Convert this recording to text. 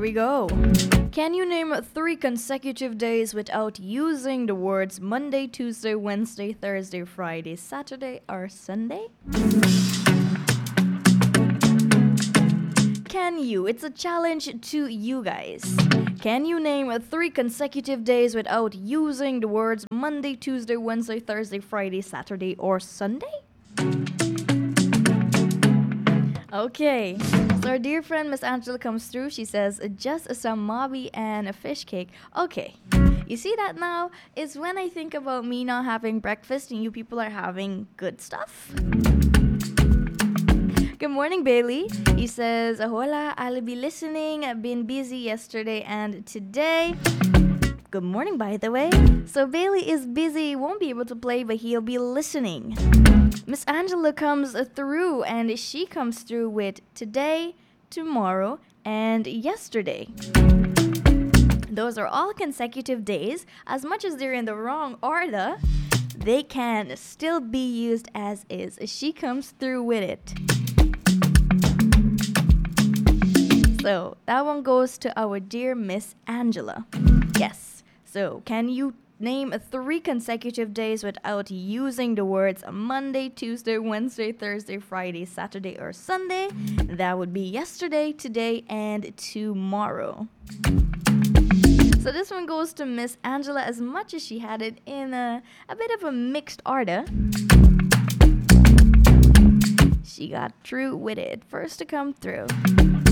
we go. Can you name 3 consecutive days without using the words Monday, Tuesday, Wednesday, Thursday, Friday, Saturday, or Sunday? Can you? It's a challenge to you guys. Can you name 3 consecutive days without using the words Monday, Tuesday, Wednesday, Thursday, Friday, Saturday, or Sunday? Okay, so our dear friend Miss Angela comes through. She says, just some mobby and a fish cake. Okay, you see that now? It's when I think about me not having breakfast and you people are having good stuff. Good morning, Bailey. He says, hola, I'll be listening. I've been busy yesterday and today. Good morning, by the way. So Bailey is busy, won't be able to play, but he'll be listening. Miss Angela comes through, and she comes through with today, tomorrow, and yesterday. Those are all consecutive days. As much as they're in the wrong order, they can still be used as is. She comes through with it. So that one goes to our dear Miss Angela. Yes. So can you name 3 consecutive days without using the words Monday, Tuesday, Wednesday, Thursday, Friday, Saturday, or Sunday? That would be yesterday, today, and tomorrow. So this one goes to Miss Angela, as much as she had it in a bit of a mixed order. She got through with it. First to come through.